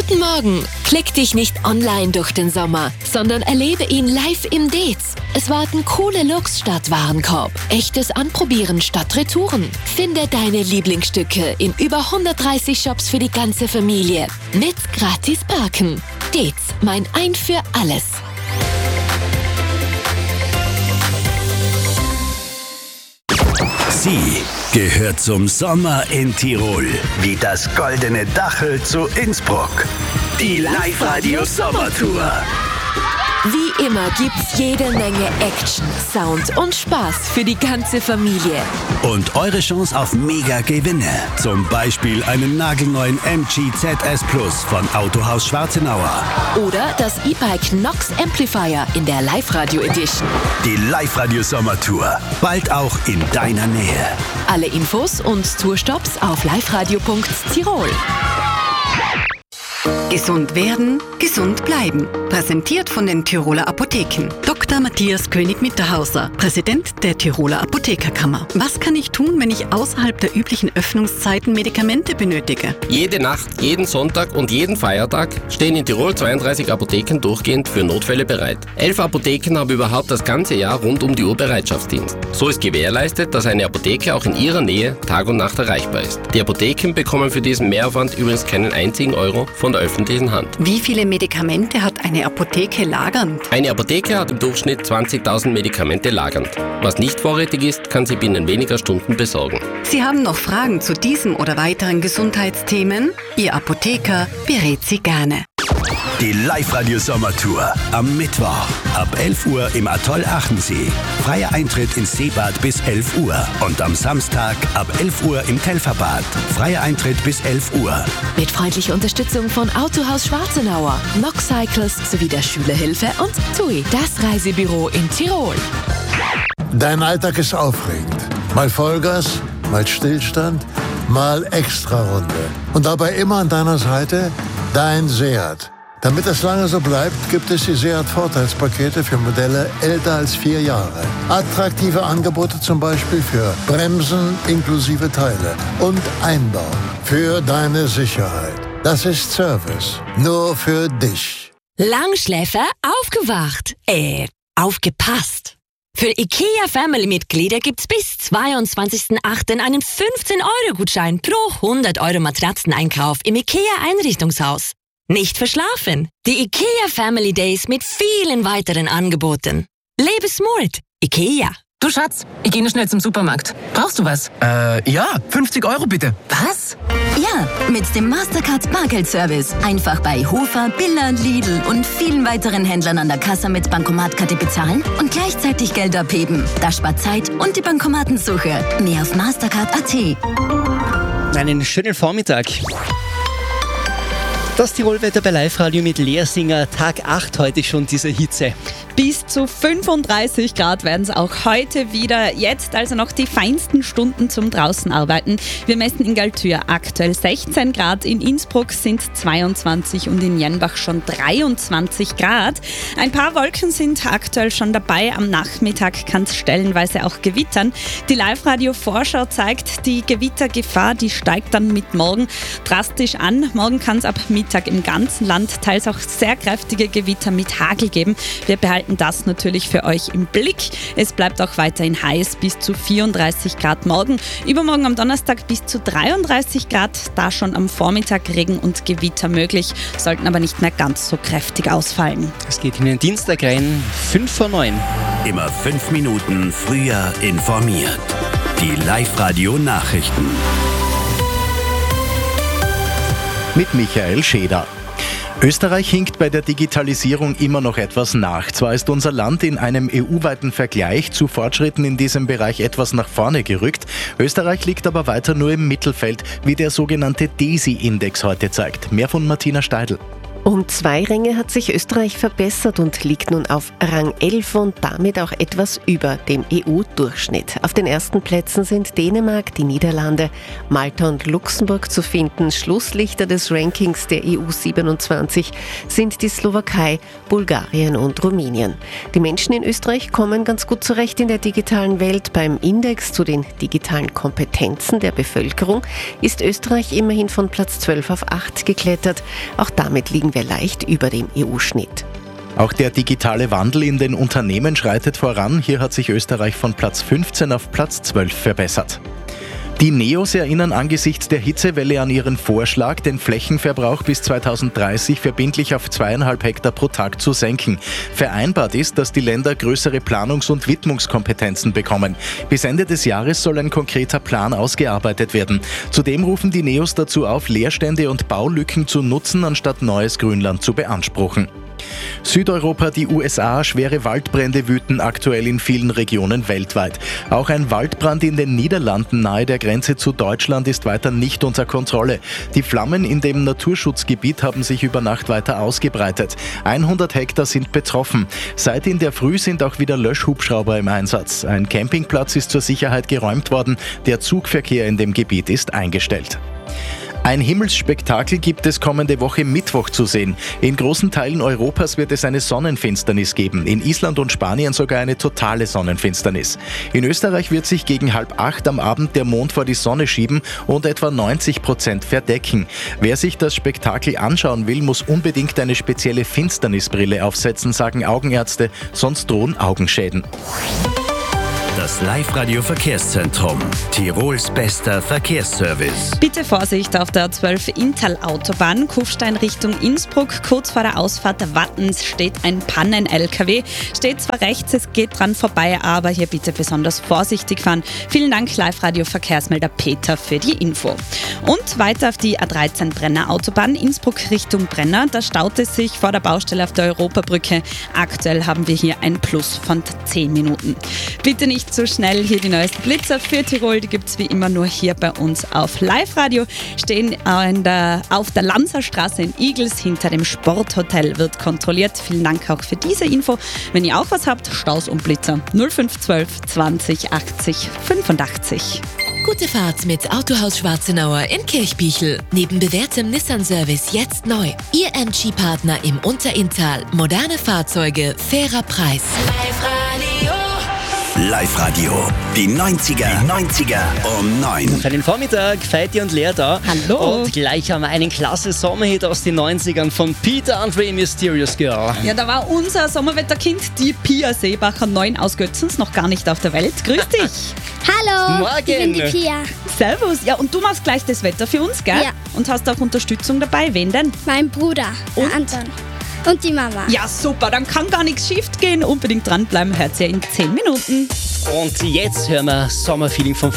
Guten Morgen! Klick dich nicht online durch den Sommer, sondern erlebe ihn live im Dez. Es warten coole Looks statt Warenkorb, echtes Anprobieren statt Retouren. Finde deine Lieblingsstücke in über 130 Shops für die ganze Familie. Mit gratis Parken. Dez, mein Ein für alles. Sie gehört zum Sommer in Tirol, wie das goldene Dachel zu Innsbruck. Die Live-Radio Sommertour. Wie immer gibt's jede Menge Action, Sound und Spaß für die ganze Familie. Und eure Chance auf Mega-Gewinne. Zum Beispiel einen nagelneuen MG ZS Plus von Autohaus Schwarzenauer. Oder das E-Bike Nox Amplifier in der Live-Radio Edition. Die Live-Radio Sommertour. Bald auch in deiner Nähe. Alle Infos und Tourstops auf liveradio.tirol. Gesund werden, gesund bleiben. Präsentiert von den Tiroler Apotheken. Dr. Matthias König-Mitterhauser, Präsident der Tiroler Apothekerkammer. Was kann ich tun, wenn ich außerhalb der üblichen Öffnungszeiten Medikamente benötige? Jede Nacht, jeden Sonntag und jeden Feiertag stehen in Tirol 32 Apotheken durchgehend für Notfälle bereit. 11 Apotheken haben überhaupt das ganze Jahr rund um die Uhr Bereitschaftsdienst. So ist gewährleistet, dass eine Apotheke auch in ihrer Nähe Tag und Nacht erreichbar ist. Die Apotheken bekommen für diesen Mehraufwand übrigens keinen einzigen Euro von der öffentlichen Hand. Wie viele Medikamente hat eine Apotheke lagernd? Eine Apotheke hat im Durchschnitt 20.000 Medikamente lagernd. Was nicht vorrätig ist, kann sie binnen weniger Stunden besorgen. Sie haben noch Fragen zu diesem oder weiteren Gesundheitsthemen? Ihr Apotheker berät Sie gerne. Die Live-Radio Sommertour am Mittwoch ab 11 Uhr im Atoll Achensee. Freier Eintritt ins Seebad bis 11 Uhr. Und am Samstag ab 11 Uhr im Telferbad. Freier Eintritt bis 11 Uhr. Mit freundlicher Unterstützung von Autohaus Schwarzenauer, Nox Cycles sowie der Schülerhilfe und TUI, das Reisebüro in Tirol. Dein Alltag ist aufregend. Mal Vollgas, mal Stillstand, mal Extrarunde. Und dabei immer an deiner Seite dein Seat. Damit es lange so bleibt, gibt es die Seat-Vorteilspakete für Modelle älter als 4 Jahre. Attraktive Angebote zum Beispiel für Bremsen inklusive Teile und Einbau für deine Sicherheit. Das ist Service. Nur für dich. Langschläfer aufgewacht. Aufgepasst. Für IKEA-Family-Mitglieder gibt's bis 22.08. einen 15-Euro-Gutschein pro 100 Euro Matratzeneinkauf im IKEA-Einrichtungshaus. Nicht verschlafen. Die IKEA Family Days mit vielen weiteren Angeboten. Lebe smart. IKEA. Du Schatz, ich gehe nur schnell zum Supermarkt. Brauchst du was? Ja, 50 Euro bitte. Was? Ja, mit dem Mastercard Bargeldservice. Einfach bei Hofer, Billa, Lidl und vielen weiteren Händlern an der Kasse mit Bankomatkarte bezahlen und gleichzeitig Geld abheben. Das spart Zeit und die Bankomatensuche. Mehr auf Mastercard.at. Einen schönen Vormittag. Das Tirolwetter bei Live-Radio mit Lea Singer. Tag 8 heute schon diese Hitze. Bis zu 35 Grad werden es auch heute wieder. Jetzt also noch die feinsten Stunden zum draußen arbeiten. Wir messen in Galtür aktuell 16 Grad, in Innsbruck sind 22 und in Jenbach schon 23 Grad. Ein paar Wolken sind aktuell schon dabei. Am Nachmittag kann es stellenweise auch gewittern. Die Live-Radio-Vorschau zeigt, die Gewittergefahr, die steigt dann mit morgen drastisch an. Morgen kann es ab Mittag im ganzen Land teils auch sehr kräftige Gewitter mit Hagel geben. Wir behalten das natürlich für euch im Blick. Es bleibt auch weiterhin heiß, bis zu 34 Grad morgen. Übermorgen am Donnerstag bis zu 33 Grad, da schon am Vormittag Regen und Gewitter möglich, sollten aber nicht mehr ganz so kräftig ausfallen. Es geht in den Dienstag rein, 5 vor 9. Immer 5 Minuten früher informiert. Die Live-Radio Nachrichten. Mit Michael Scheder. Österreich hinkt bei der Digitalisierung immer noch etwas nach. Zwar ist unser Land in einem EU-weiten Vergleich zu Fortschritten in diesem Bereich etwas nach vorne gerückt. Österreich liegt aber weiter nur im Mittelfeld, wie der sogenannte DESI-Index heute zeigt. Mehr von Martina Steidl. Um 2 Ränge hat sich Österreich verbessert und liegt nun auf Rang 11 und damit auch etwas über dem EU-Durchschnitt. Auf den ersten Plätzen sind Dänemark, die Niederlande, Malta und Luxemburg zu finden. Schlusslichter des Rankings der EU27 sind die Slowakei, Bulgarien und Rumänien. Die Menschen in Österreich kommen ganz gut zurecht in der digitalen Welt. Beim Index zu den digitalen Kompetenzen der Bevölkerung ist Österreich immerhin von Platz 12 auf 8 geklettert. Auch damit liegen wir leicht über dem EU-Schnitt. Auch der digitale Wandel in den Unternehmen schreitet voran. Hier hat sich Österreich von Platz 15 auf Platz 12 verbessert. Die NEOS erinnern angesichts der Hitzewelle an ihren Vorschlag, den Flächenverbrauch bis 2030 verbindlich auf 2,5 Hektar pro Tag zu senken. Vereinbart ist, dass die Länder größere Planungs- und Widmungskompetenzen bekommen. Bis Ende des Jahres soll ein konkreter Plan ausgearbeitet werden. Zudem rufen die NEOS dazu auf, Leerstände und Baulücken zu nutzen, anstatt neues Grünland zu beanspruchen. Südeuropa, die USA, schwere Waldbrände wüten aktuell in vielen Regionen weltweit. Auch ein Waldbrand in den Niederlanden nahe der Grenze zu Deutschland ist weiter nicht unter Kontrolle. Die Flammen in dem Naturschutzgebiet haben sich über Nacht weiter ausgebreitet. 100 Hektar sind betroffen. Seit in der Früh sind auch wieder Löschhubschrauber im Einsatz. Ein Campingplatz ist zur Sicherheit geräumt worden. Der Zugverkehr in dem Gebiet ist eingestellt. Ein Himmelsspektakel gibt es kommende Woche Mittwoch zu sehen. In großen Teilen Europas wird es eine Sonnenfinsternis geben, in Island und Spanien sogar eine totale Sonnenfinsternis. In Österreich wird sich gegen 7:30 am Abend der Mond vor die Sonne schieben und etwa 90% verdecken. Wer sich das Spektakel anschauen will, muss unbedingt eine spezielle Finsternisbrille aufsetzen, sagen Augenärzte, sonst drohen Augenschäden. Das Live-Radio-Verkehrszentrum. Tirols bester Verkehrsservice. Bitte Vorsicht auf der 12 Inntal-Autobahn, Kufstein Richtung Innsbruck. Kurz vor der Ausfahrt der Wattens steht ein Pannen-LKW. Steht zwar rechts, es geht dran vorbei, aber hier bitte besonders vorsichtig fahren. Vielen Dank, Live-Radio-Verkehrsmelder Peter, für die Info. Und weiter auf die A13 Brenner Autobahn, Innsbruck Richtung Brenner. Da staut es sich vor der Baustelle auf der Europabrücke. Aktuell haben wir hier ein Plus von 10 Minuten. Bitte nicht so schnell, hier die neuesten Blitzer für Tirol, die gibt es wie immer nur hier bei uns auf Live-Radio. Stehen auf der Lanzerstraße in Igls hinter dem Sporthotel, wird kontrolliert. Vielen Dank auch für diese Info. Wenn ihr auch was habt, Staus und Blitzer 0512 20 80 85. Gute Fahrt mit Autohaus Schwarzenauer in Kirchbichl. Neben bewährtem Nissan-Service jetzt neu. Ihr MG-Partner im Unterinntal. Moderne Fahrzeuge, fairer Preis. Live-Radio. Die 90er um 9. Für den Vormittag, Feiti und Lea da. Hallo. Und gleich haben wir einen klasse Sommerhit aus den 90ern von Peter Andre, Mysterious Girl. Ja, da war unser Sommerwetterkind, die Pia Seebacher, 9 aus Götzens, noch gar nicht auf der Welt. Grüß dich. Hallo, Morgen. ich bin die Pia. Servus. Ja, und du machst gleich das Wetter für uns, gell? Ja. Und hast auch Unterstützung dabei. Wen denn? Mein Bruder, der Anton. Und die Mama. Ja, super, dann kann gar nichts schief gehen. Unbedingt dranbleiben, hört ihr in 10 Minuten. Und jetzt hören wir Sommerfeeling von